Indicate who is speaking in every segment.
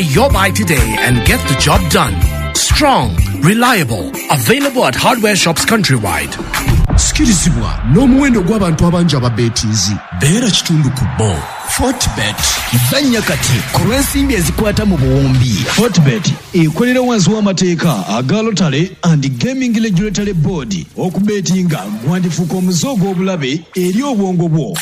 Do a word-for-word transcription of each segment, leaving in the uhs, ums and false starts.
Speaker 1: your buy today and get the job done. Strong, reliable, available at hardware shops countrywide.
Speaker 2: Sikirizibwa n'omuwendo gw'abantu abangi ababetiizi beera kitundu ku bo. Fortbet
Speaker 3: banya kati ku lw'ensimbi ezikwata mu buwumbi.
Speaker 2: Fortbet ekolera wansi w'amateeka aga Lotale and Gaming Regulatory Board. Okubetinga gwandifuuka omuze ogw'obulabe eri obwongo bwo.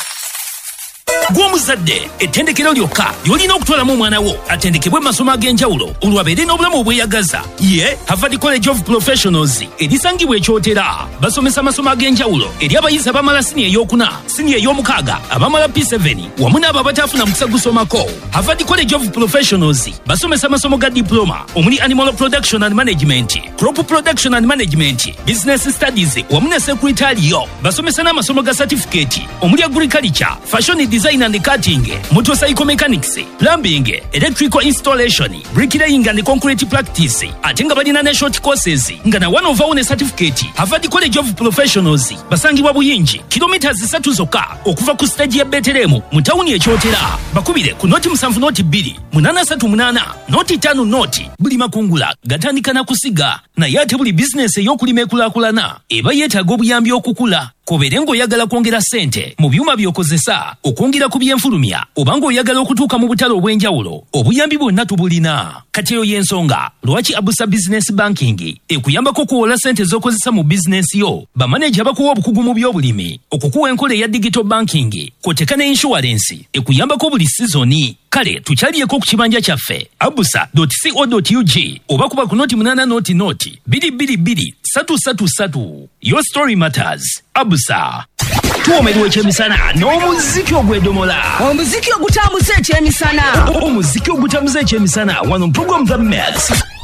Speaker 4: Gw'omuzadde ettendekero lyokka ly'olina okutwalamu omwana wo atendekebwe masomo ag'enjawulo olwabeere n'obulamu obweyagaza. Ye Harvard College of Professionals erisangibwa ekyotera basomesa amasomo ag'enjawulo eri abayizi abamala siniya ey'okuna, siniya ey'omukaaga, abamala P seven wamu n'abo abataafuna mukisa gusomako. Harvard College of Professionals basomesa amasomo ga diploma omuli Animal Production and Management, Crop Production and Management, Business Studies wamu ne Secretarial. Basomesa n'amasomo ga certificate omuli Agriculture, Fashion Design and cutting, motorcycle mechanics, plumbing, electrical installation, bricklaying and concrete practice. Atenga balina ne short courses nga na one of our certificate. Harvard College of Professionals basangibwa Buyingi kilometers zisatu zokka okuva ku stage ya Betelemu mu tawuni ekyotera. Bakubire ku noti musanvu noti bbiri munana asatu munana noti tano noti buli makungula gatandika na kusiga na yate buli business ey'okulima ekulakulana eba yeetaaga obuyambi okukula. Kobeere ng'oyagala kwongera ssente mu byuma by'okozesa okwongera ku byenfulumya oba ng'oyagala okutuuka mu butale obw'enjawulo, obuyambi bwonna tubulina. Kati eyo y'ensonga lwaki Abusa Business Banking ekuyambako okuwola ssente z'okozesa mu bizinensi yo. Bamaneja bakuwa obukugu mu by'obulimi, okukuwa enkola eya digital banking, kw'oteeka ne insurance ekuyambako buli sizoni. Kale tukyaliyeko ku kibanja kyaffe abusa dot co dot u g oba kuba ku noti munana noti noti biri biri biri satu satu satu. Your story matters. Abusa tuwomerwa ekyemisana n'omuziki ogwedomola,
Speaker 5: omuziki ogutamuza ekyemisana,
Speaker 4: omuziki ogutamuza ekyemisana wano program The Mix.